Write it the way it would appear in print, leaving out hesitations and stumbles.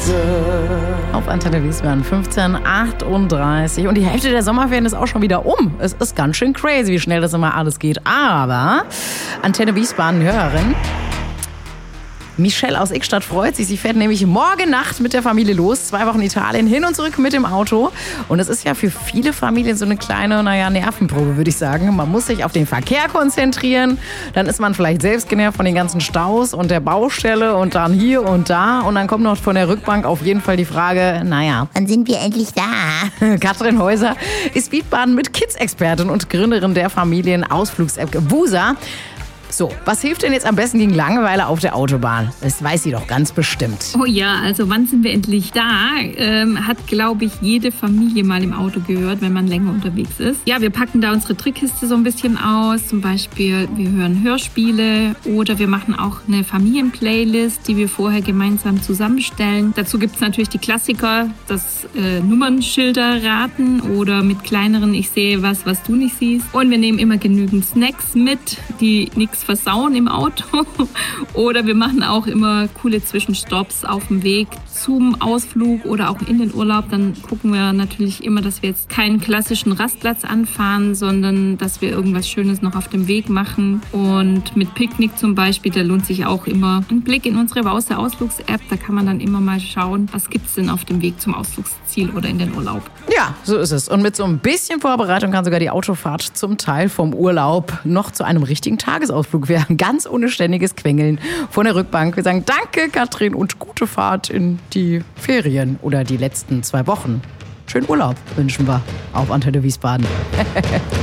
Auf Antenne Wiesbaden 15:38 und die Hälfte der Sommerferien ist auch schon wieder um. Es ist ganz schön crazy, wie schnell das immer alles geht. Aber Antenne Wiesbaden Hörerin Michelle aus Ickstadt freut sich. Sie fährt nämlich morgen Nacht mit der Familie los. 2 Wochen Italien, hin und zurück mit dem Auto. Und es ist ja für viele Familien so eine kleine, Nervenprobe, würde ich sagen. Man muss sich auf den Verkehr konzentrieren. Dann ist man vielleicht selbst genervt von den ganzen Staus und der Baustelle und dann hier und da. Und dann kommt noch von der Rückbank auf jeden Fall die Frage, wann sind wir endlich da? Katrin Häuser ist Wiesbaden mit Kids-Expertin und Gründerin der Familienausflugs-App Wusa. So, was hilft denn jetzt am besten gegen Langeweile auf der Autobahn? Das weiß sie doch ganz bestimmt. Oh ja, also wann sind wir endlich da? Hat, glaube ich, jede Familie mal im Auto gehört, wenn man länger unterwegs ist. Ja, wir packen da unsere Trickkiste so ein bisschen aus. Zum Beispiel, wir hören Hörspiele oder wir machen auch eine Familienplaylist, die wir vorher gemeinsam zusammenstellen. Dazu gibt es natürlich die Klassiker, das Nummernschilder raten oder mit kleineren Ich sehe was du nicht siehst. Und wir nehmen immer genügend Snacks mit, die nichts versauen im Auto. Oder wir machen auch immer coole Zwischenstopps auf dem Weg zum Ausflug oder auch in den Urlaub. Dann gucken wir natürlich immer, dass wir jetzt keinen klassischen Rastplatz anfahren, sondern dass wir irgendwas Schönes noch auf dem Weg machen. Und mit Picknick zum Beispiel, da lohnt sich auch immer ein Blick in unsere Wause Ausflugs-App. Da kann man dann immer mal schauen, was gibt es denn auf dem Weg zum Ausflugsziel oder in den Urlaub. Ja, so ist es. Und mit so ein bisschen Vorbereitung kann sogar die Autofahrt zum Teil vom Urlaub noch zu einem richtigen Tagesausflug werden. Ganz ohne ständiges Quengeln von der Rückbank. Wir sagen danke, Katrin, und gute Fahrt in die Ferien oder die letzten 2 Wochen. Schönen Urlaub wünschen wir auf Antenne Wiesbaden.